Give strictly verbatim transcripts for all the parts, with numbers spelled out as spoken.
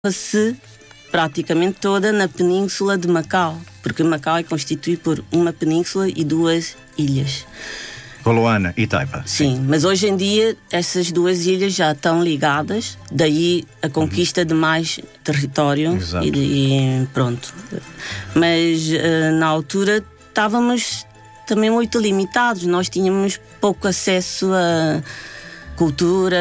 Se praticamente toda na península de Macau, porque Macau é constituído por uma península e duas ilhas. Goloana e Taipa. Sim, sim, mas hoje em dia essas duas ilhas já estão ligadas, daí a conquista uhum. de mais território. Exato. E, e pronto. Mas uh, na altura estávamos também muito limitados, nós tínhamos pouco acesso a cultura,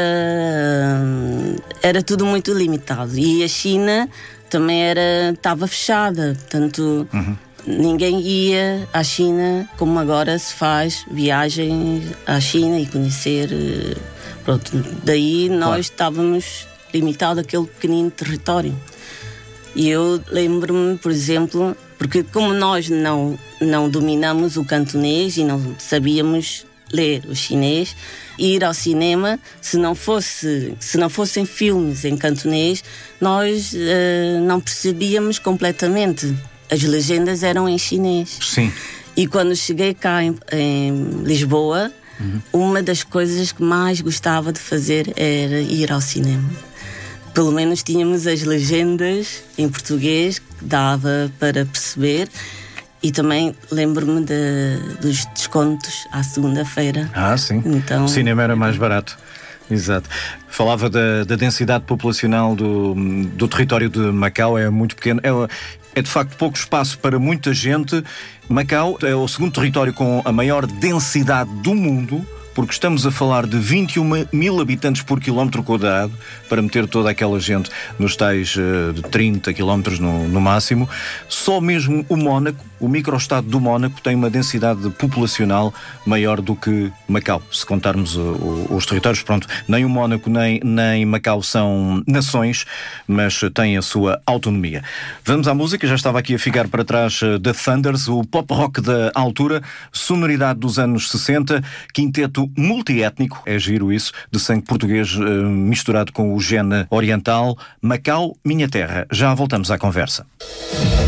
era tudo muito limitado. E a China também era, estava fechada, portanto uhum. ninguém ia à China como agora se faz viagens à China e conhecer. Pronto, daí nós claro. Estávamos limitados àquele pequenino território. E eu lembro-me, por exemplo, porque como nós não, não dominamos o cantonês e não sabíamos ler o chinês, ir ao cinema, se não fosse, se não fossem filmes em cantonês, nós uh, não percebíamos completamente. As legendas eram em chinês. Sim. E quando cheguei cá em, em Lisboa, uhum. uma das coisas que mais gostava de fazer era ir ao cinema. Pelo menos tínhamos as legendas em português que dava para perceber. E também lembro-me de, dos descontos à segunda-feira. Ah, sim. Então, o cinema era mais barato. Exato. Falava da, da densidade populacional do, do território de Macau, é muito pequeno. É, é de facto pouco espaço para muita gente. Macau é o segundo território com a maior densidade do mundo, porque estamos a falar de vinte e um mil habitantes por quilómetro quadrado, para meter toda aquela gente nos tais uh, de trinta quilómetros no, no máximo. Só mesmo o Mónaco, o microestado do Mónaco, tem uma densidade populacional maior do que Macau, se contarmos uh, uh, os territórios. Pronto, nem o Mónaco nem, nem Macau são nações, mas uh, têm a sua autonomia. Vamos à música, já estava aqui a ficar para trás uh, The Thunders, o pop rock da altura, sonoridade dos anos sessenta, quinteto multiétnico, é giro isso, de sangue português uh, misturado com o gene oriental. Macau, minha terra. Já voltamos à conversa.